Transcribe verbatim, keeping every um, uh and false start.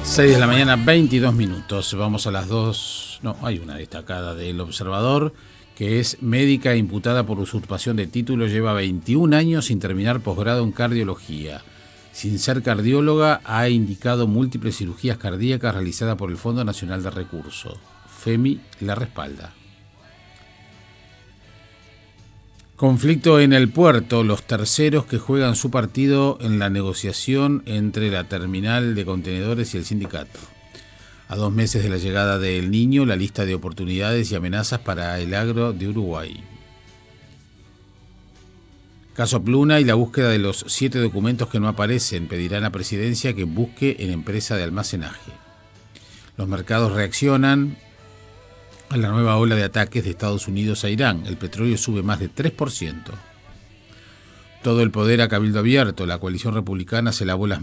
seis de la mañana, veintidós minutos. Vamos a las dos. No, hay una destacada del Observador, que es médica imputada por usurpación de título, lleva veintiún años sin terminar posgrado en cardiología. Sin ser cardióloga, ha indicado múltiples cirugías cardíacas realizadas por el Fondo Nacional de Recursos. FEMI la respalda. Conflicto en el puerto. Los terceros que juegan su partido en la negociación entre la terminal de contenedores y el sindicato. A dos meses de la llegada de El Niño, la lista de oportunidades y amenazas para el agro de Uruguay. Caso Pluna y la búsqueda de los siete documentos que no aparecen. Pedirán a Presidencia que busque en empresa de almacenaje. Los mercados reaccionan a la nueva ola de ataques de Estados Unidos a Irán. El petróleo sube más de tres por ciento. Todo el poder a cabildo abierto. La coalición republicana se lavó las